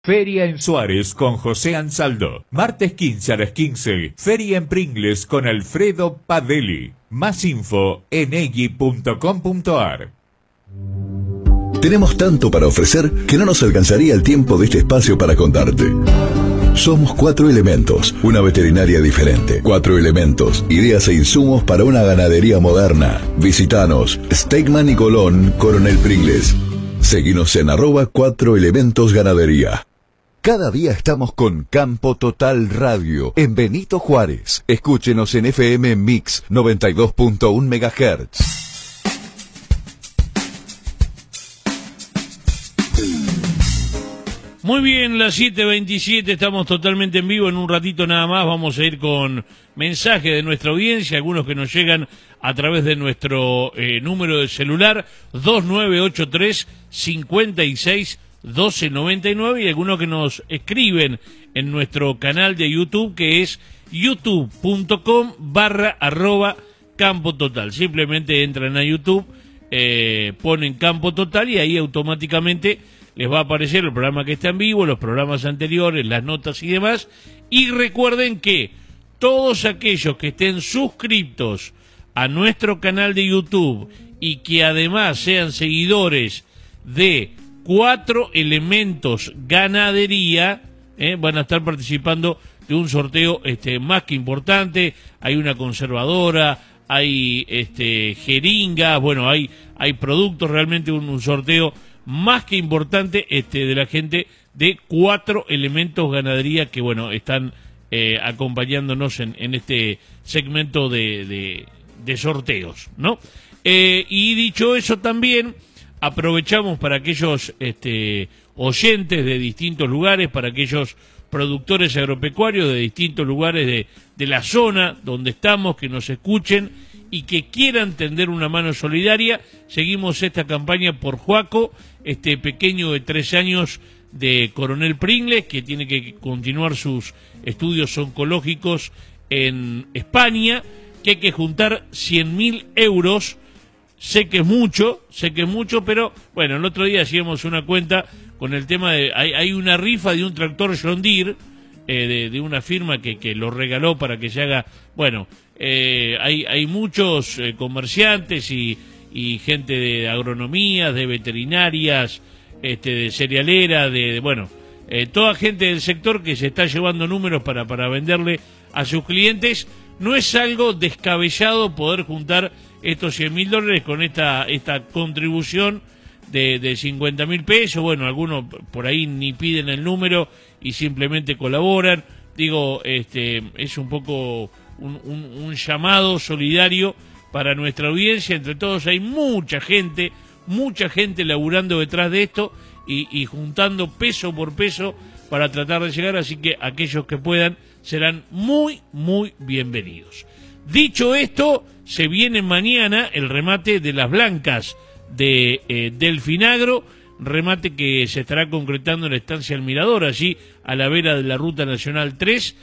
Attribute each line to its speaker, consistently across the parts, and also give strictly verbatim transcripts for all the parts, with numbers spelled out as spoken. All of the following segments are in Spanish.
Speaker 1: Feria en Suárez con José Ansaldo. Martes quince a las quince. Feria en Pringles con Alfredo Padelli. Más info en egui punto com punto ar.
Speaker 2: Tenemos tanto para ofrecer que no nos alcanzaría el tiempo de este espacio para contarte. Somos Cuatro Elementos, una veterinaria diferente. Cuatro Elementos, ideas e insumos para una ganadería moderna. Visitanos, Steakman y Colón, Coronel Pringles. Seguinos en arroba Cuatro Elementos Ganadería. Cada día estamos con Campo Total Radio en Benito Juárez. Escúchenos en F M Mix noventa y dos punto uno megahertz.
Speaker 3: Muy bien, las siete veintisiete, estamos totalmente en vivo. En un ratito nada más vamos a ir con mensajes de nuestra audiencia, algunos que nos llegan a través de nuestro eh, número de celular dos nueve ocho tres, cinco seis, uno dos nueve nueve y algunos que nos escriben en nuestro canal de YouTube, que es youtube punto com barra arroba Campo Total. Simplemente entran a YouTube, eh, ponen Campo Total y ahí automáticamente les va a aparecer el programa que está en vivo, los programas anteriores, las notas y demás. Y recuerden que todos aquellos que estén suscriptos a nuestro canal de YouTube y que además sean seguidores de Cuatro Elementos Ganadería, eh, van a estar participando de un sorteo este, más que importante. Hay una conservadora, hay este, jeringas, bueno, hay, hay productos, realmente un, un sorteo más que importante este, de la gente de Cuatro Elementos Ganadería, que bueno, están eh, acompañándonos en, en este segmento de, de, de sorteos, ¿no? Eh, y dicho eso, también aprovechamos para aquellos este, oyentes de distintos lugares, para aquellos productores agropecuarios de distintos lugares de, de la zona donde estamos, que nos escuchen y que quieran tender una mano solidaria. Seguimos esta campaña por Joaco, este pequeño de tres años de Coronel Pringles, que tiene que continuar sus estudios oncológicos en España, que hay que juntar cien mil euros. Sé que es mucho, sé que es mucho, pero bueno, el otro día hacíamos una cuenta con el tema de, hay, hay una rifa de un tractor John Deere, eh, de, de una firma que, que lo regaló para que se haga, bueno, eh, hay, hay muchos eh, comerciantes y, y gente de agronomías, de veterinarias, este, de cerealera, de, de bueno, eh, toda gente del sector que se está llevando números para, para venderle a sus clientes. No es algo descabellado poder juntar estos cien mil dólares con esta esta contribución de, de cincuenta mil pesos. Bueno, algunos por ahí ni piden el número y simplemente colaboran. Digo, este es un poco un, un, un llamado solidario para nuestra audiencia. Entre todos hay mucha gente, mucha gente laburando detrás de esto y, y juntando peso por peso para tratar de llegar, así que aquellos que puedan serán muy, muy bienvenidos. Dicho esto, se viene mañana el remate de las blancas de eh, Delfinagro, remate que se estará concretando en la estancia El Mirador, allí a la vera de la Ruta Nacional tres,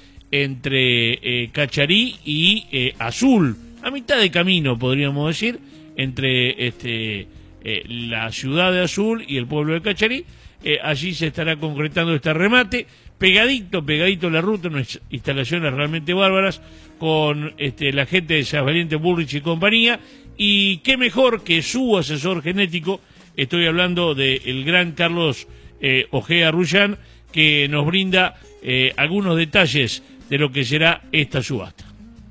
Speaker 3: entre eh, Cacharí y eh, Azul, a mitad de camino, podríamos decir, entre este eh, la ciudad de Azul y el pueblo de Cacharí. Eh, allí se estará concretando este remate, pegadito, pegadito a la ruta, unas instalaciones realmente bárbaras, con este, la gente de San Valiente Bullrich y compañía, y qué mejor que su asesor genético, estoy hablando del gran Carlos eh, Ojea Rullán, que nos brinda eh, algunos detalles de lo que será esta subasta.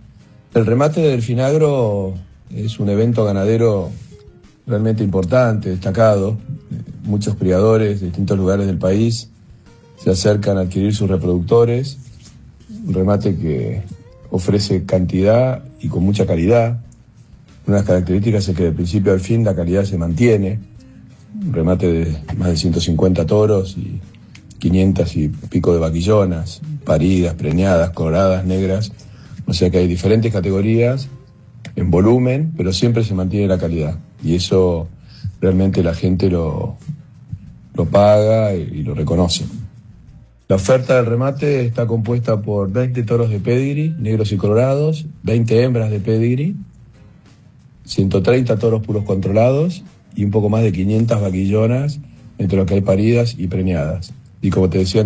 Speaker 4: El remate del Delfinagro es un evento ganadero realmente importante, destacado. Muchos criadores de distintos lugares del país se acercan a adquirir sus reproductores. Un remate que ofrece cantidad y con mucha calidad. Una de las características es que de principio al fin la calidad se mantiene. Un remate de más de ciento cincuenta toros y quinientas y pico de vaquillonas, paridas, preñadas, coloradas, negras. O sea que hay diferentes categorías en volumen, pero siempre se mantiene la calidad. Y eso realmente la gente lo, lo paga y, y lo reconoce. La oferta del remate está compuesta por veinte toros de pedigree, negros y colorados, veinte hembras de pedigree, ciento treinta toros puros controlados y un poco más de quinientas vaquillonas, entre lo que hay paridas y preñadas. y como te decía